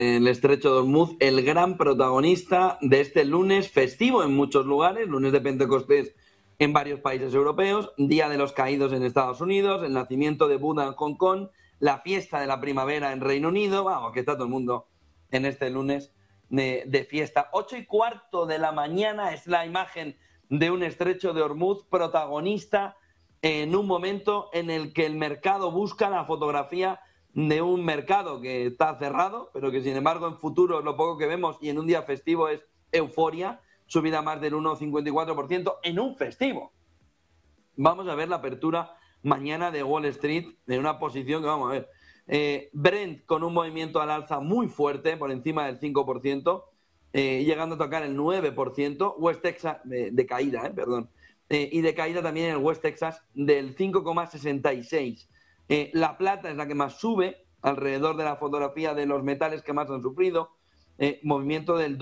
el estrecho de Hormuz, el gran protagonista de este lunes festivo en muchos lugares, lunes de Pentecostés en varios países europeos, Día de los Caídos en Estados Unidos, el nacimiento de Buda en Hong Kong, la fiesta de la primavera en Reino Unido, vamos, que está todo el mundo en este lunes de fiesta. 8:15 de la mañana es la imagen de un estrecho de Hormuz protagonista en un momento en el que el mercado busca la fotografía de un mercado que está cerrado, pero que sin embargo en futuro lo poco que vemos y en un día festivo es euforia, subida más del 1,54% en un festivo. Vamos a ver la apertura mañana de Wall Street en una posición que vamos a ver. Brent con un movimiento al alza muy fuerte, por encima del 5%, llegando a tocar el 9%, West Texas, de caída, perdón, y de caída también en el West Texas del 5,66%. La plata es la que más sube, alrededor de la fotografía de los metales que más han sufrido, movimiento del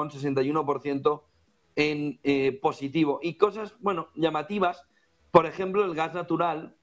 2,61% en positivo. Y cosas, bueno, llamativas, por ejemplo, el gas natural,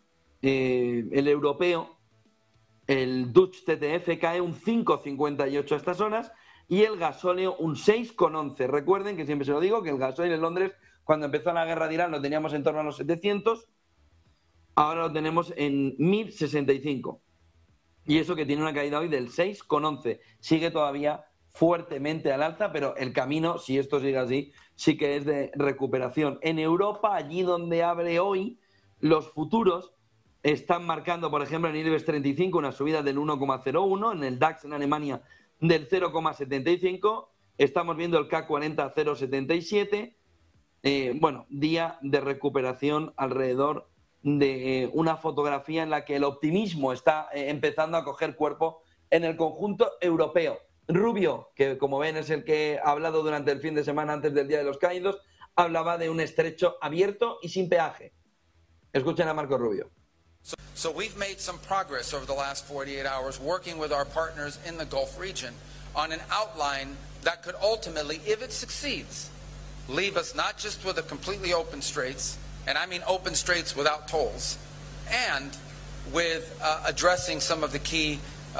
el europeo, el Dutch TTF cae un 5,58 a estas horas y el gasóleo un 6,11. Recuerden que siempre se lo digo, que el gasóleo en Londres, cuando empezó la guerra de Irán, lo teníamos en torno a los 700, ahora lo tenemos en 1065. Y eso que tiene una caída hoy del 6,11. Sigue todavía fuertemente al alza, pero el camino, si esto sigue así, sí que es de recuperación. En Europa, allí donde abre hoy, los futuros están marcando, por ejemplo, en el IBEX 35 una subida del 1,01, en el DAX en Alemania del 0,75, estamos viendo el CAC 40 a 0,77. Bueno, día de recuperación alrededor de una fotografía en la que el optimismo está empezando a coger cuerpo en el conjunto europeo. Rubio, que como ven es el que ha hablado durante el fin de semana antes del Día de los Caídos, hablaba de un estrecho abierto y sin peaje. Escuchen a Marco Rubio. So we've made some progress over the last 48 hours working with our partners in the Gulf region on an outline that could ultimately, if it succeeds, leave us not just with a completely open straits, and I mean open straits without tolls, and with addressing some of the key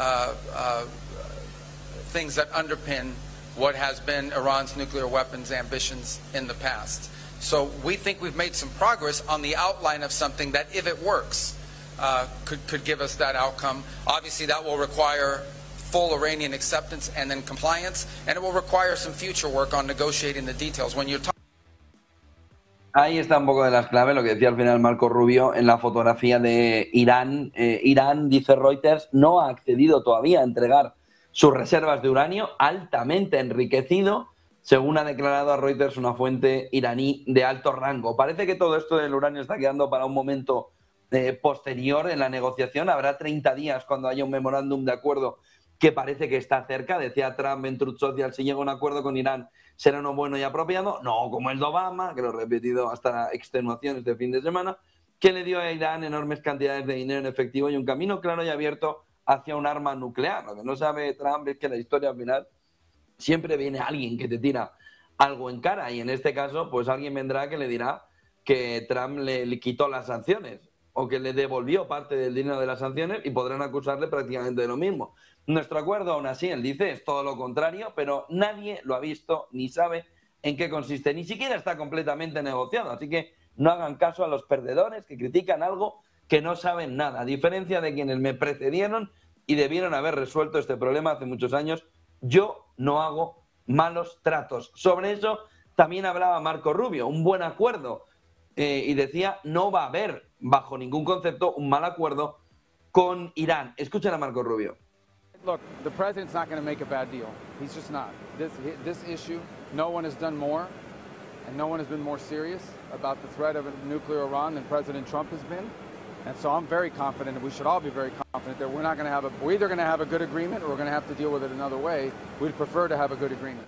things that underpin what has been Iran's nuclear weapons ambitions in the past. So we think we've made some progress on the outline of something that, if it works, could give us that outcome. Obviously, that will require full Iranian acceptance and then compliance, and it will require some future work on negotiating the details. When you're Ahí está un poco de las claves, lo que decía al final Marco Rubio en la fotografía de Irán. Irán, dice Reuters, no ha accedido todavía a entregar sus reservas de uranio altamente enriquecido, según ha declarado a Reuters una fuente iraní de alto rango. Parece que todo esto del uranio está quedando para un momento posterior en la negociación. Habrá 30 días cuando haya un memorándum de acuerdo que parece que está cerca. Decía Trump en Truth Social, si llega a un acuerdo con Irán será uno bueno y apropiado, no como el de Obama, que lo he repetido hasta extenuación este fin de semana, que le dio a Irán enormes cantidades de dinero en efectivo y un camino claro y abierto hacia un arma nuclear. Lo que no sabe Trump es que la historia al final siempre viene alguien que te tira algo en cara, y en este caso pues alguien vendrá que le dirá que Trump le quitó las sanciones o que le devolvió parte del dinero de las sanciones, y podrán acusarle prácticamente de lo mismo. Nuestro acuerdo, aún así, él dice, es todo lo contrario, pero nadie lo ha visto ni sabe en qué consiste. Ni siquiera está completamente negociado, así que no hagan caso a los perdedores que critican algo que no saben nada. A diferencia de quienes me precedieron y debieron haber resuelto este problema hace muchos años, yo no hago malos tratos. Sobre eso también hablaba Marco Rubio, un buen acuerdo. Y decía, no va a haber, bajo ningún concepto, un mal acuerdo con Irán. Escuchen a Marco Rubio. Look, the president's not going to make a bad deal. He's just not. This issue, no one has done more, and no one has been more serious about the threat of a nuclear Iran than President Trump has been. And so I'm very confident, and we should all be very confident that we're either going to have a good agreement or we're going to have to deal with it another way. We'd prefer to have a good agreement.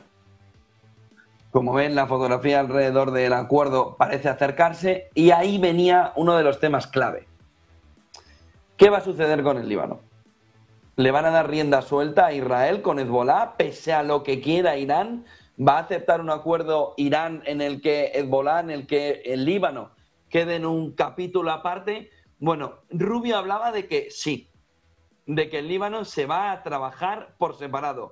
Como ven, la fotografía alrededor del acuerdo parece acercarse, y ahí venía uno de los temas clave. ¿Qué va a suceder con el Líbano? ¿Le van a dar rienda suelta a Israel con Hezbollah, pese a lo que quiera Irán? ¿Va a aceptar un acuerdo Irán en el que Hezbollah, en el que el Líbano quede en un capítulo aparte? Bueno, Rubio hablaba de que sí. de que el Líbano se va a trabajar por separado.